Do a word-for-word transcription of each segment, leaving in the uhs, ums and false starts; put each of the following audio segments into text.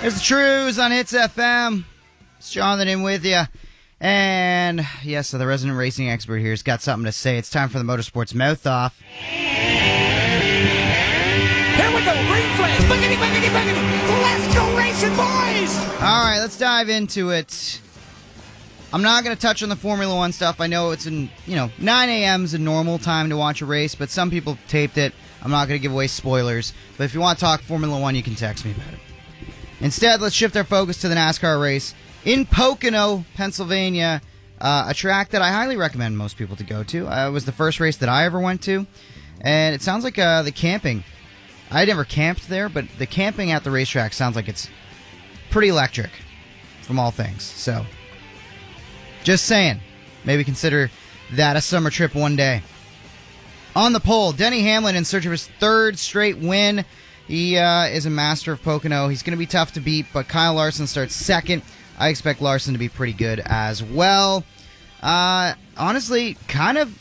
There's the Trues on Hits F M. It's Jonathan in with you. And, yes, so the resident racing expert here has got something to say. It's time for the Motorsports Mouth Off. Here we go, green flag. Boogity, boogity, boogity. Let's go racing, boys. All right, let's dive into it. I'm not going to touch on the Formula One stuff. I know it's in, you know, nine a.m. is a normal time to watch a race, but some people taped it. I'm not going to give away spoilers. But if you want to talk Formula One, you can text me about it. Instead, let's shift our focus to the NASCAR race in Pocono, Pennsylvania, uh, a track that I highly recommend most people to go to. Uh, it was the first race that I ever went to, and it sounds like uh, the camping. I never camped there, but the camping at the racetrack sounds like it's pretty electric from all things. So, just saying, maybe consider that a summer trip one day. On the pole, Denny Hamlin in search of his third straight win. He uh, is a master of Pocono. He's going to be tough to beat, but Kyle Larson starts second. I expect Larson to be pretty good as well. Uh, honestly, kind of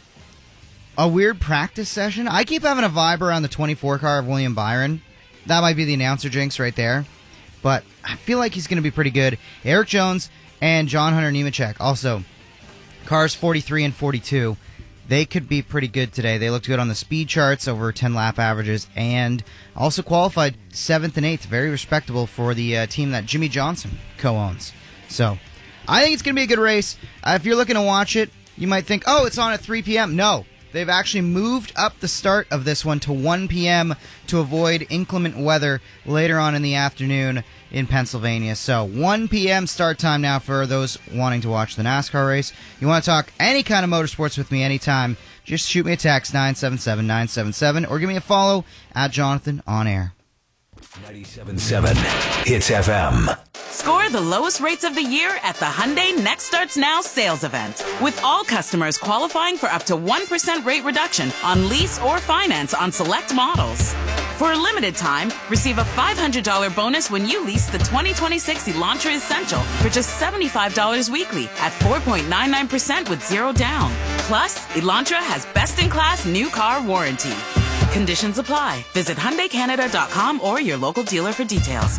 a weird practice session. I keep having a vibe around the twenty-four car of William Byron. That might be the announcer jinx right there. But I feel like he's going to be pretty good. Eric Jones and John Hunter Nemechek, also cars forty-three and forty-two. They could be pretty good today. They looked good on the speed charts, over ten lap averages, and also qualified seventh and eighth. Very respectable for the uh, team that Jimmy Johnson co-owns. So, I think it's going to be a good race. Uh, if you're looking to watch it, you might think, oh, it's on at three p.m. No, they've actually moved up the start of this one to one p.m. to avoid inclement weather later on in the afternoon in Pennsylvania. So, one p.m. start time now for those wanting to watch the NASCAR race. You want to talk any kind of motorsports with me anytime, just shoot me a text, nine seven seven, nine seven seven, or give me a follow at Jonathan On Air. ninety-seven point seven Hits F M. Score the lowest rates of the year at the Hyundai Next Starts Now sales event. With all customers qualifying for up to one percent rate reduction on lease or finance on select models. For a limited time, receive a five hundred dollars bonus when you lease the twenty twenty-six Elantra Essential for just seventy-five dollars weekly at four point nine nine percent with zero down. Plus, Elantra has best-in-class new car warranty. Conditions apply. Visit Hyundai Canada dot com or your local dealer for details.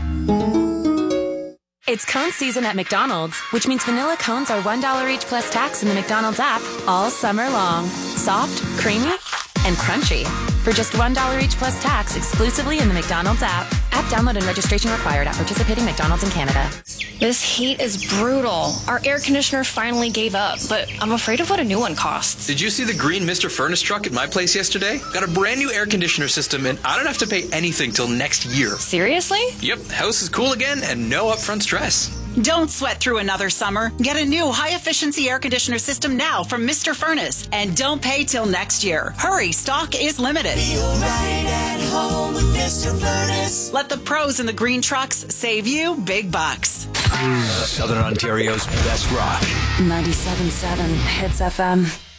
It's cone season at McDonald's, which means vanilla cones are one dollar each plus tax in the McDonald's app all summer long. Soft, creamy, and crunchy. For just one dollar each plus tax exclusively in the McDonald's app. App download and registration required at participating McDonald's in Canada. This heat is brutal. Our air conditioner finally gave up, but I'm afraid of what a new one costs. Did you see the green Mister Furnace truck at my place yesterday? Got a brand new air conditioner system, and I don't have to pay anything till next year. Seriously? Yep, house is cool again and no upfront stress. Don't sweat through another summer. Get a new high-efficiency air conditioner system now from Mister Furnace. And don't pay till next year. Hurry, stock is limited. Feel right at home with Mister Furnace. Let the pros in the green trucks save you big bucks. Southern Ontario's best rock. ninety-seven point seven Hits F M.